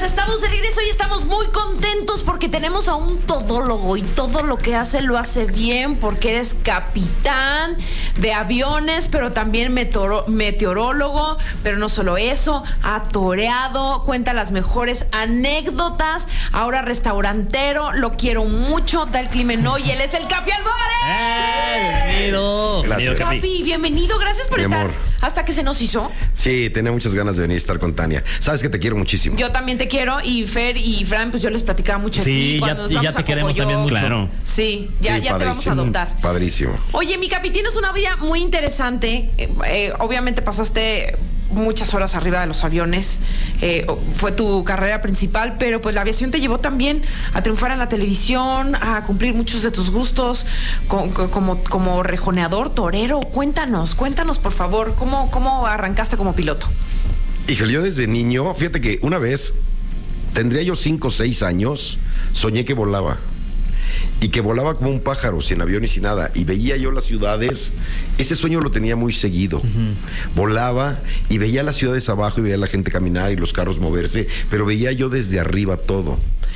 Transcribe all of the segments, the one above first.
días, estamos de regreso y estamos muy contentos porque tenemos a un todólogo y todo lo que hace lo hace bien porque eres capitán de aviones, pero también meteorólogo, pero no solo eso, ha toreado, cuenta las mejores anécdotas, ahora restaurantero, lo quiero mucho, da el crimen hoy, él es el Capi Álvarez. Bienvenido. Gracias. Capi, bienvenido, gracias por estar hasta que se nos hizo. Sí, tenía muchas ganas de venir a estar con Tania. Sabes que te quiero muchísimo. Yo también te quiero y Fer y Fran, pues yo les platicaba mucho a ti. Ya te queremos también mucho. Claro. Sí, ya te vamos a adoptar. Padrísimo. Oye, mi Capi, tienes una vida muy interesante. Obviamente pasaste muchas horas arriba de los aviones, fue tu carrera principal, pero pues la aviación te llevó también a triunfar en la televisión, a cumplir muchos de tus gustos como rejoneador, torero. Cuéntanos por favor, ¿cómo arrancaste como piloto? Híjole, yo desde niño, fíjate que una vez, tendría yo 5 o 6 años, soñé que volaba. Y que volaba como un pájaro, sin avión y sin nada. Y veía yo las ciudades. Ese sueño lo tenía muy seguido. Volaba y veía las ciudades abajo y veía a la gente caminar y los carros moverse. Pero veía yo desde arriba todo.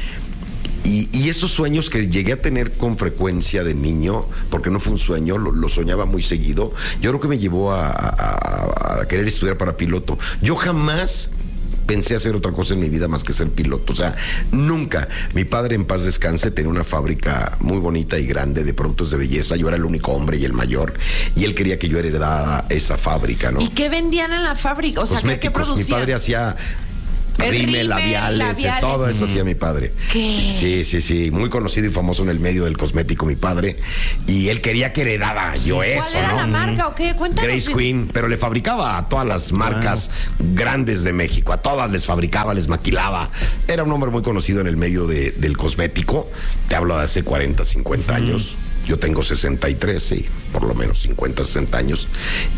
Y esos sueños que llegué a tener con frecuencia de niño, porque no fue un sueño, lo soñaba muy seguido, yo creo que me llevó a querer estudiar para piloto. Yo jamás pensé hacer otra cosa en mi vida más que ser piloto. O sea, nunca. Mi padre, en paz descanse, tenía una fábrica muy bonita y grande de productos de belleza. Yo era el único hombre y el mayor. Y él quería que yo heredara esa fábrica, ¿no? ¿Y qué vendían en la fábrica? O sea, ¿qué producían? Mi padre hacía rímel, labiales, todo eso hacía mi padre. ¿Qué? Sí. Muy conocido y famoso en el medio del cosmético, mi padre. Y él quería que heredara yo eso, ¿Cuál era la marca o qué? Cuéntanos. Grace Queen, pero le fabricaba a todas las marcas grandes de México. A todas les fabricaba, les maquilaba. Era un hombre muy conocido en el medio del cosmético. Te hablo de hace 40, 50 años. Yo tengo 63, sí, por lo menos 50, 60 años.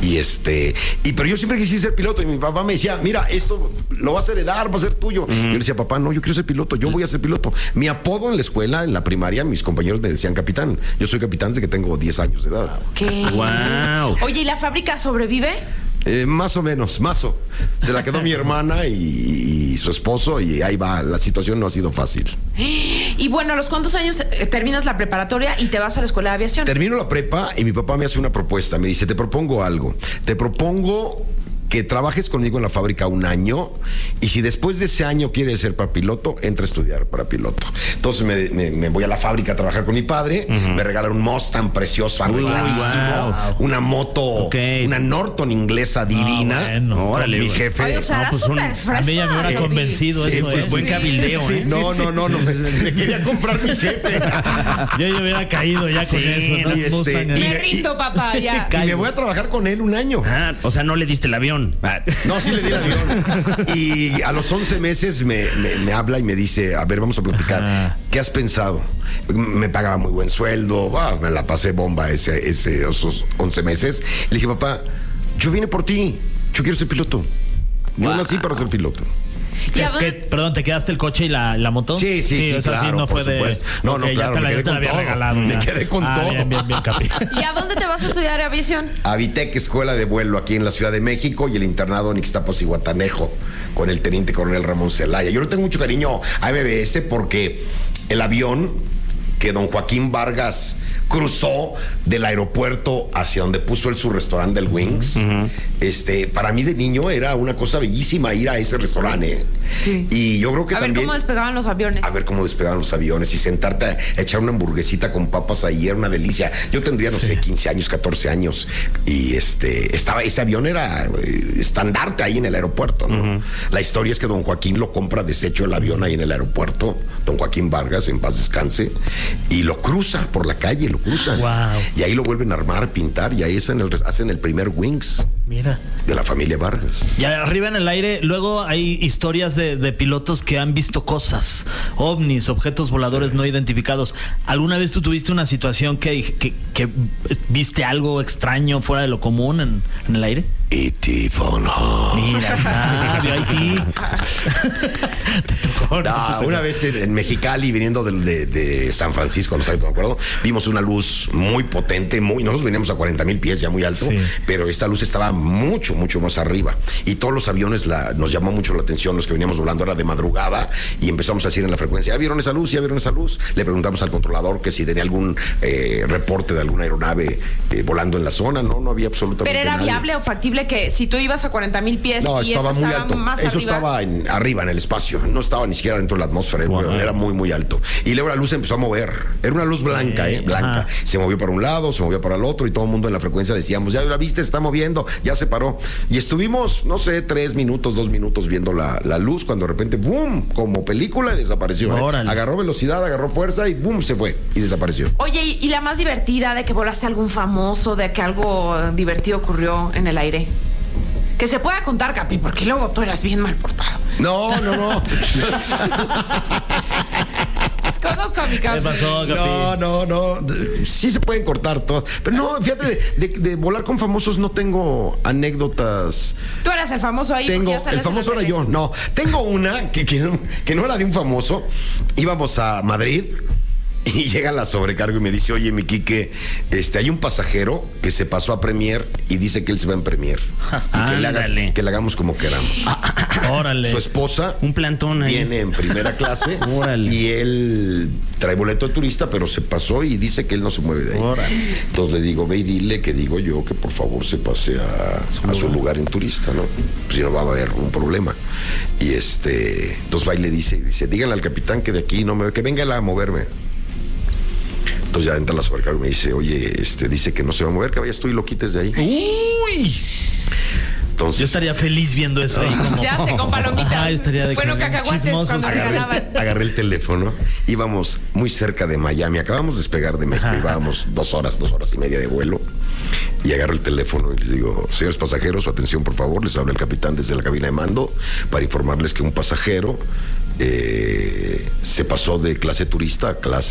Pero yo siempre quise ser piloto y mi papá me decía, mira, esto lo vas a heredar, va a ser tuyo. Yo le decía, papá, no, yo quiero ser piloto, yo voy a ser piloto. Mi apodo en la escuela, en la primaria, mis compañeros me decían capitán. Yo soy capitán desde que tengo 10 años de edad. ¿Qué? Wow. Oye, ¿y la fábrica sobrevive? Más o menos, mazo. Se la quedó mi hermana y su esposo y ahí va. La situación no ha sido fácil. Y bueno, ¿a los cuántos años terminas la preparatoria y te vas a la escuela de aviación? Termino la prepa y mi papá me hace una propuesta. Me dice, te propongo algo. Te propongo que trabajes conmigo en la fábrica 1 año y si después de ese año quieres ser para piloto, entra a estudiar para piloto. Entonces me voy a la fábrica a trabajar con mi padre, me regalan un Mustang precioso, arregladísimo, una moto, una Norton inglesa divina. Bueno, órale, mi jefe. Oye, o sea, era súper fresa. A mí ya me hubiera convencido eso, buen cabildeo, ¿eh? No, me quería comprar mi jefe. Yo hubiera caído ya con eso, ¿no? Perrito, papá, ya. Y me voy a trabajar con él 1 año. O sea, no le diste el avión. No, sí le di el avión. Y a los 11 meses me habla y me dice, a ver, vamos a platicar. ¿Qué has pensado? Me pagaba muy buen sueldo. Me la pasé bomba esos 11 meses. Le dije, papá, yo vine por ti. Yo quiero ser piloto. Yo nací para ser piloto. Perdón, ¿te quedaste el coche y la moto? Sí, claro, sí, no fue supuesto. No, okay, claro, ya te la había regalado. Me quedé con todo. Bien, Capi. ¿Y a dónde te vas a estudiar aviación? A Vitec, Escuela de Vuelo, aquí en la Ciudad de México, y el internado en Ixtapas y Guatanejo, con el teniente coronel Ramón Celaya. Yo le tengo mucho cariño a MBS porque el avión que don Joaquín Vargas cruzó del aeropuerto hacia donde puso su restaurante del Wings. Para mí de niño era una cosa bellísima ir a ese restaurante. Sí. Y yo creo que también... A ver cómo despegaban los aviones. A ver cómo despegaban los aviones y sentarte a echar una hamburguesita con papas ahí era una delicia. Yo tendría, no sé, 15 años, 14 años. Y ese avión era estandarte ahí en el aeropuerto, ¿no? La historia es que don Joaquín lo compra deshecho el avión ahí en el aeropuerto. Don Joaquín Vargas, en paz descanse. Y lo cruza por la calle, lo cruzan. Wow. Y ahí lo vuelven a armar, pintar, y ahí hacen el primer Wings. Mira. De la familia Vargas. Y arriba en el aire, luego hay historias de pilotos que han visto cosas, ovnis, objetos voladores no identificados. ¿Alguna vez tú tuviste una situación que viste algo extraño fuera de lo común en el aire? E.T. Phone Home. Mira, está, vio Haití. Te tocó, No, una vez en Mexicali, viniendo de San Francisco, no sé, me acuerdo, vimos una luz muy potente, nosotros veníamos a 40,000 pies, ya muy alto, sí, pero esta luz estaba mucho, mucho más arriba. Y todos los aviones nos llamó mucho la atención, los que veníamos volando era de madrugada, y empezamos a decir en la frecuencia, ¿ya vieron esa luz? ¿Ya vieron esa luz? Le preguntamos al controlador que si tenía algún reporte de alguna aeronave volando en la zona. No había absolutamente ¿Pero era nadie. viable o factible que si tú ibas a 40,000 pies No, y estaba eso muy estaba alto. más Eso arriba? estaba arriba en el espacio. No estaba ni siquiera dentro de la atmósfera. Wow. Era muy, muy alto. Y luego la luz se empezó a mover. Era una luz blanca, blanca. Ajá. Se movió para un lado, se movió para el otro y todo el mundo en la frecuencia decíamos, ya la viste, se está moviendo, ya se paró. Y estuvimos, no sé, 3 minutos, 2 minutos viendo la luz cuando de repente, ¡boom! Como película y desapareció. Agarró velocidad, agarró fuerza y ¡boom! Se fue y desapareció. Oye, ¿y la más divertida de que volaste a algún famoso, de que algo divertido ocurrió en el aire? Que se pueda contar, Capi, porque luego tú eras bien mal portado. No. Conozco a mi Capi. ¿Qué pasó, Capi? No. Sí se pueden cortar todo. Pero no, fíjate, de volar con famosos no tengo anécdotas. Tú eras el famoso ahí. Tengo, porque ya sales el famoso en la era tele. yo. No, tengo una que no era de un famoso. Íbamos a Madrid. Y llega la sobrecargo y me dice, oye, mi Quique, hay un pasajero que se pasó a Premier y dice que él se va en Premier. Y que le hagamos como queramos. Órale. Su esposa un plantón ahí. viene en primera clase. Órale. Y él trae boleto de turista, pero se pasó y dice que él no se mueve de ahí. Órale. Entonces le digo, ve y dile que digo yo que por favor se pase a su lugar en turista, ¿no? Pues si no va a haber un problema. Y entonces va y le dice, díganle al capitán que de aquí que venga él a moverme. Entonces ya entra la sobrecarga y me dice, oye, dice que no se va a mover, que vayas tú y lo quites de ahí. Uy. Entonces, Yo estaría feliz viendo eso ahí como... Ya sé, con palomitas. Ay, estaría de Bueno, que cacahuates chismosos. cuando regalaban. agarré el teléfono, íbamos muy cerca de Miami, acabamos de despegar de México, íbamos 2 horas y media de vuelo, y agarro el teléfono y les digo, señores pasajeros, su atención por favor, les habla el capitán desde la cabina de mando para informarles que un pasajero se pasó de clase turista a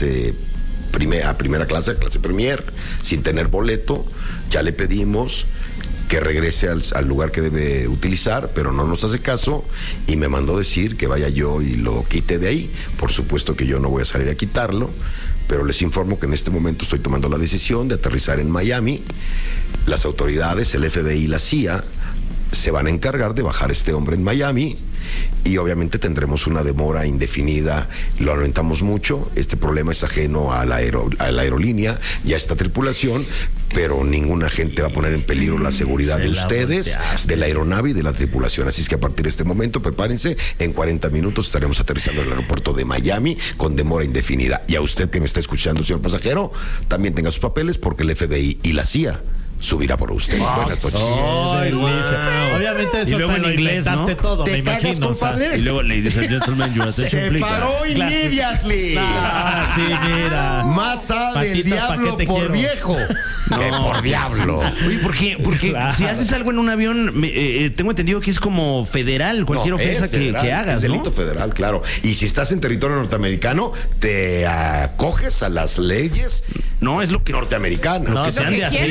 primera clase, a clase Premier, sin tener boleto. Ya le pedimos que regrese al lugar que debe utilizar, pero no nos hace caso y me mandó decir que vaya yo y lo quite de ahí. Por supuesto que yo no voy a salir a quitarlo, pero les informo que en este momento estoy tomando la decisión de aterrizar en Miami. Las autoridades, el FBI y la CIA se van a encargar de bajar a este hombre en Miami y obviamente tendremos una demora indefinida. Lo lamentamos mucho. Este problema es ajeno a la aerolínea y a esta tripulación, pero ninguna gente va a poner en peligro la seguridad de ustedes, de la aeronave y de la tripulación. Así es que a partir de este momento, prepárense. En 40 minutos estaremos aterrizando en el aeropuerto de Miami con demora indefinida. Y a usted que me está escuchando, señor pasajero, también tenga sus papeles porque el FBI y la CIA subirá por usted. Buenas noches. Ay, obviamente eso Y luego te en lo inglés, inventaste ¿no? todo, ¿Te me cagas, imagino. compadre? Y luego le dice, gentleman, your attention, Se please. paró immediately. Ah, sí, mira. Más sabe el Patitas, ¿pa' diablo qué te por quiero? viejo que por diablo. Oye, porque Claro. si haces algo en un avión, tengo entendido que es como federal, cualquier No, ofensa es federal, que hagas, es delito ¿no? federal, claro. Y si estás en territorio norteamericano, te acoges a las leyes No, es lo que... norteamericanas. No, Que se han de hacer.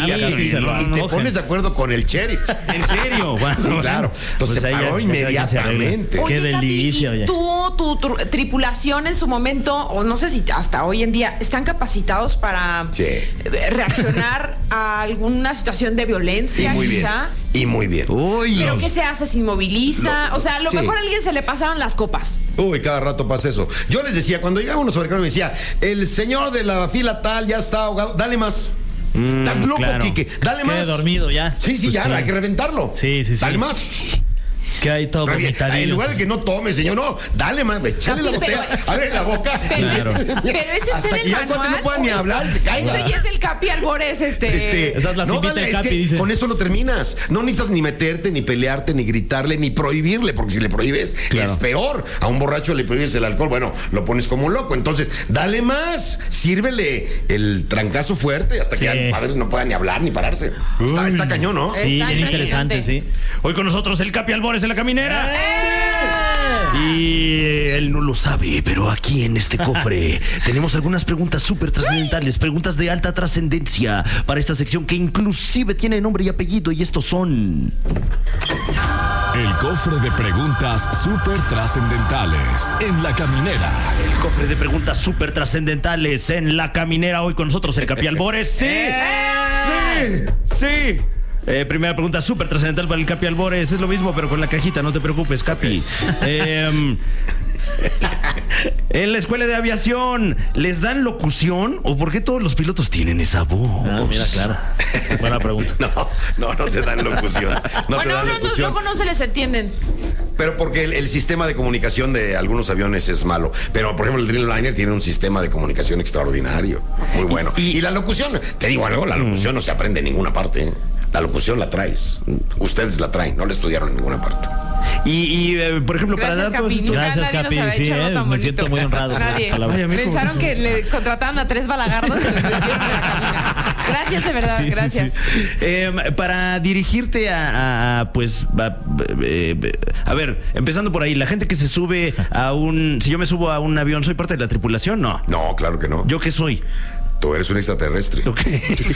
y te pones de acuerdo con el sheriff. ¿En serio? Sí, claro. Entonces Pues ahí se paró ya cada quien se arregla. inmediatamente. Qué Oye, Capi, delicia, ¿y oye. tu tripulación en su momento, o no sé si hasta hoy en día, están capacitados para Sí. reaccionar a alguna situación de Y violencia, muy bien. quizá? Y muy bien. Uy, ¿Pero qué se hace? ¿Se inmoviliza? O sea, a lo sí. mejor a alguien se le pasaron las copas. Uy, cada rato pasa eso. Yo les decía, cuando llegaba uno sobrecargo, me decía, el señor de la fila tal ya está ahogado, dale más. Estás loco, claro. Quique. Dale más. Quede dormido ya. Sí, Pues ya, sí. hay que reventarlo. Sí. Dale más. Que hay todo vomitadillo. En lugar de que no tome, señor, no, dale más, échale la botella, abre la boca. Pero, Claro. pero eso está Hasta en que el ya el cuate manual. no pueda ni hablar, se caiga. Eso ya es el Capi Albores, Esa es la cipita de es Capi, que dice. con eso lo terminas. No necesitas ni meterte, ni pelearte, ni gritarle, ni prohibirle, porque si le prohíbes Claro. es peor. A un borracho le prohíbes el alcohol, bueno, lo pones como un loco. Entonces, dale más, sírvele el trancazo fuerte hasta Sí. que ya el padre no pueda ni hablar ni pararse. Está cañón, ¿no? Sí, Está bien interesante, impresionante. sí. Hoy con nosotros el Capi Albores en la caminera. Y él no lo sabe, pero aquí en este cofre tenemos algunas preguntas súper trascendentales, preguntas de alta trascendencia para esta sección que inclusive tiene nombre y apellido, y estos son... El cofre de preguntas súper trascendentales en La Caminera. El cofre de preguntas súper trascendentales en La Caminera. Hoy con nosotros el Capi Albores. ¡Sí! ¡Sí! Primera pregunta súper trascendental para el Capi Albores. Es lo mismo, pero con la cajita, no te preocupes, Capi. En la escuela de aviación, ¿les dan locución? ¿O por qué todos los pilotos tienen esa voz? Ah, mira, claro. Buena pregunta. No te dan locución. No te Bueno, dan locución. luego no se les entienden. Pero porque el sistema de comunicación de algunos aviones es malo. Pero, por ejemplo, el Dreamliner tiene un sistema de comunicación extraordinario. Muy bueno. Y la locución, te digo algo, la locución no se aprende en ninguna parte. La locución la traes. Ustedes la traen, no la estudiaron en ninguna parte. Por ejemplo, Gracias, para dar Capi. todos estos... Gracias, Nadie nos Capi. había Sí, hecho algo tan me bonito. siento muy honrado. por Nadie. esas palabras. Ay, amigo. Pensaron que le contrataban a 3 balagardos y los metieron en la cabina. Gracias, de verdad, Sí, sí, gracias. sí. Para dirigirte a ver, empezando por ahí, la gente que se sube si yo me subo a un avión, ¿soy parte de la tripulación? No. No, claro que no. ¿Yo qué soy? Tú eres un extraterrestre. Ok.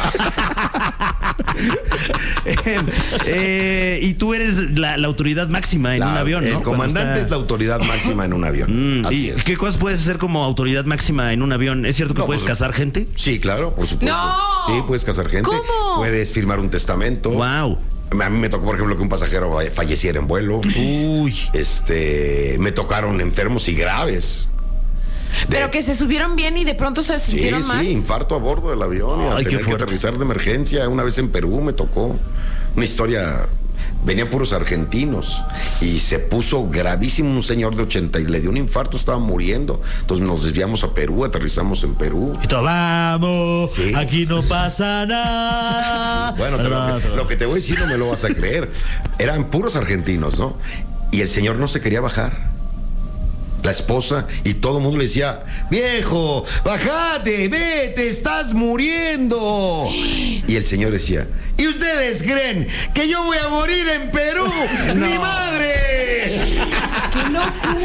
Y tú eres la autoridad máxima en un avión, ¿no? El comandante es la autoridad máxima en un avión. Así ¿Y es. qué cosas puedes hacer como autoridad máxima en un avión? ¿Es cierto que No, puedes pues, casar gente? Sí, claro, por supuesto. ¡No! Sí, puedes casar gente. ¿Cómo? Puedes firmar un testamento. Wow. A mí me tocó, por ejemplo, que un pasajero falleciera en vuelo. Uy. Me tocaron enfermos y graves. Pero que se subieron bien y de pronto se sintieron mal. Sí, infarto a bordo del avión. Ay, y qué tener que fuerte. aterrizar de emergencia. Una vez en Perú me tocó una historia. Venían puros argentinos y se puso gravísimo un señor de 80 y le dio un infarto, estaba muriendo. Entonces nos desviamos a Perú, aterrizamos en Perú. Y todo, vamos, Sí. aquí no pasa nada. Bueno, lo que te voy a decir no me lo vas a creer. Eran puros argentinos, ¿no? Y el señor no se quería bajar. La esposa y todo el mundo le decía: viejo, bájate, vete, estás muriendo. Y el señor decía: ¿y ustedes creen que yo voy a morir en Perú? ¡Mi madre! ¡Qué locura!